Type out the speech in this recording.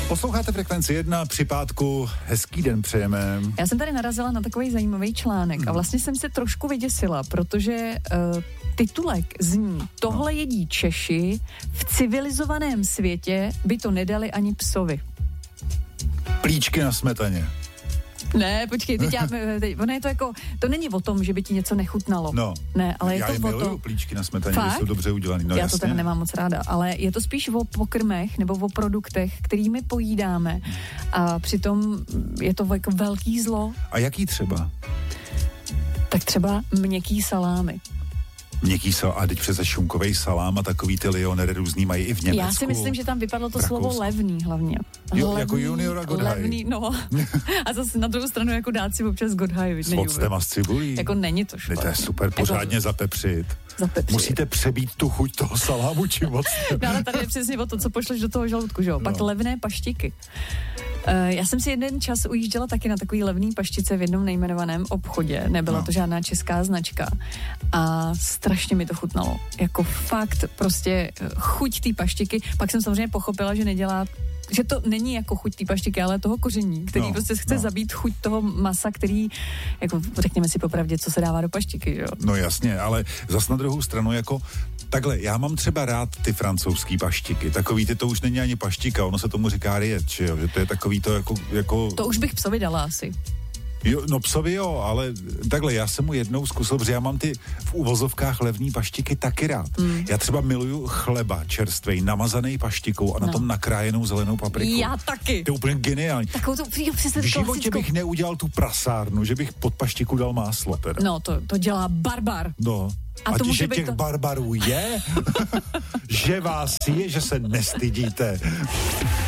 Posloucháte Frekvenci 1, při pátku, hezký den přejeme. Já jsem tady narazila na takový zajímavý článek a vlastně jsem se trošku vyděsila, protože titulek zní: tohle jedí Češi, v civilizovaném světě by to nedali ani psovi. Plíčky na smetaně. Ne, počkej, ono je to jako, to není o tom, že by ti něco nechutnalo. No, ne, ale je to o miluju plíčky na smetaně, Fakt? jsou dobře udělaný. No, já jasně. to teda nemám moc ráda, ale je to spíš o pokrmech nebo o produktech, kterými pojídáme a přitom je to jako velký zlo. A jaký třeba? Tak třeba měkký salámy. Měkký a teď přece šunkovej salám a takový ty Lionery různý mají i v Německu. Já si myslím, že tam vypadlo to slovo levný hlavně. Jo, levný, jako junior a God High. Levný, no. A zase na druhou stranu jako dát si občas God High. S octem a s cibulí. Jako není to špatné. To je super, pořádně jako zapepřit. Musíte přebít tu chuť toho salámu čím octem. No ale tady je přesně o to, co pošleš do toho žaludku, že jo? Pak levné paštiky. Já jsem si jeden čas ujížděla taky na takový levný paštice v jednom nejmenovaném obchodě. Nebyla to žádná česká značka. A strašně mi to chutnalo. Jako fakt prostě chuť té paštiky. Pak jsem samozřejmě pochopila, že nedělá, že to není jako chuť té paštiky, ale toho koření, který prostě chce zabít chuť toho masa, který, jako řekněme si popravdě, co se dává do paštiky, jo? No jasně, ale zas na druhou stranu jako takhle, já mám třeba rád ty francouzský paštiky, takový ty, to už není ani paštika, ono se tomu říká riet, že jo, že to je takový to jako... To už bych psovi dala asi. Jo, no psovi jo, ale takhle, já jsem mu jednou zkusil, protože já mám ty v uvozovkách levný paštiky taky rád. Já třeba miluju chleba čerstvej, namazaný paštikou a na tom nakrájenou zelenou paprikou. Já taky. To je úplně geniální. Takovou tu přesně v životě bych neudělal tu prasárnu, že bych pod paštiku dal máslo teda. No, to dělá barbar. No. A to že těch barbarů je, že vás je, že se nestydíte.